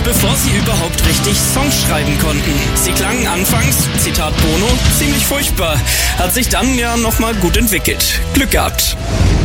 bevor sie überhaupt richtig Songs schreiben konnten. Sie klangen anfangs, Zitat Bono, ziemlich furchtbar, hat sich dann ja nochmal gut entwickelt. Glück gehabt.